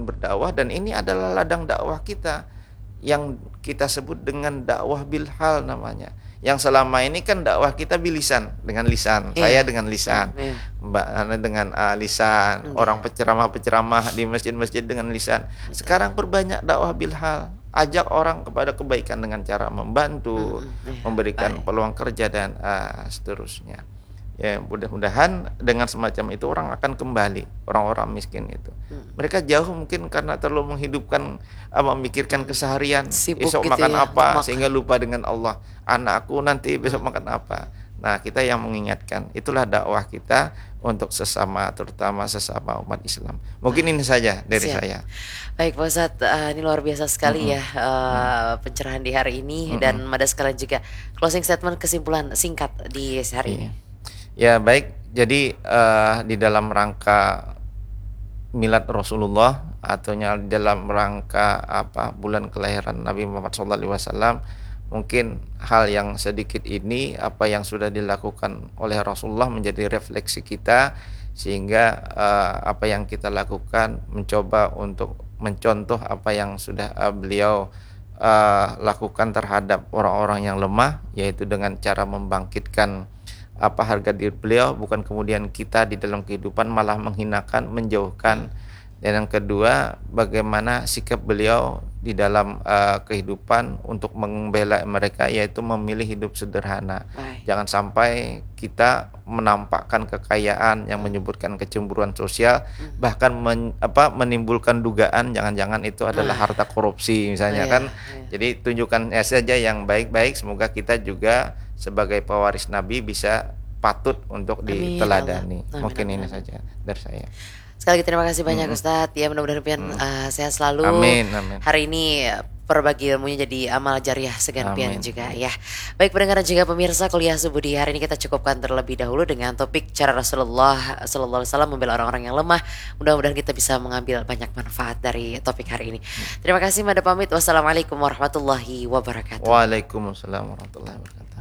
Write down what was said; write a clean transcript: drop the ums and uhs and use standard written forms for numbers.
semakin berdakwah, dan ini adalah ladang dakwah kita yang kita sebut dengan dakwah bil hal namanya. Yang selama ini kan dakwah kita bilisan, dengan lisan. Saya dengan lisan, Iya. Mbak Hana dengan lisan, orang penceramah-penceramah di masjid-masjid dengan lisan. Sekarang perbanyak dakwah bil hal. Ajak orang kepada kebaikan dengan cara membantu, memberikan peluang kerja dan seterusnya. Ya, mudah-mudahan dengan semacam itu orang akan kembali, orang-orang miskin itu. Mereka jauh mungkin karena terlalu memikirkan keseharian, Sibuk esok gitu makan ya, apa, makan. sehingga lupa dengan Allah. Anakku nanti besok makan apa. Nah, kita yang mengingatkan, itulah dakwah kita untuk sesama, terutama sesama umat Islam. Mungkin ini saja dari Siap. saya. Baik Pak Ustadz, ini luar biasa sekali ya pencerahan di hari ini, dan ada sekalian juga closing statement, kesimpulan singkat di hari ini. Ya, baik. Jadi di dalam rangka milad Rasulullah, atau dalam rangka bulan kelahiran Nabi Muhammad SAW, mungkin hal yang sedikit ini, apa yang sudah dilakukan oleh Rasulullah, menjadi refleksi kita, sehingga apa yang kita lakukan mencoba untuk mencontoh apa yang sudah beliau lakukan terhadap orang-orang yang lemah, yaitu dengan cara membangkitkan harga diri beliau, bukan kemudian kita di dalam kehidupan malah menghinakan, menjauhkan. Dan yang kedua, bagaimana sikap beliau di dalam kehidupan untuk membela mereka, yaitu memilih hidup sederhana. Jangan sampai kita menampakkan kekayaan yang menyebutkan kecemburuan sosial, bahkan menimbulkan dugaan jangan-jangan itu adalah harta korupsi misalnya kan. Jadi tunjukkan saja yang baik-baik, semoga kita juga sebagai pewaris Nabi bisa patut untuk diteladani. Mungkin ini saja dari saya. Sekali lagi terima kasih banyak Ustadz, ya mudah-mudahan sehat selalu. Amin. Hari ini berbagi ilmunya jadi amal jariah segan-pian juga ya. Baik pendengar dan juga pemirsa Kuliah Subuh di hari ini kita cukupkan terlebih dahulu dengan topik cara Rasulullah SAW membela orang-orang yang lemah. Mudah-mudahan kita bisa mengambil banyak manfaat dari topik hari ini. Terima kasih, Mada pamit. Wassalamualaikum warahmatullahi wabarakatuh. Waalaikumsalam warahmatullahi wabarakatuh.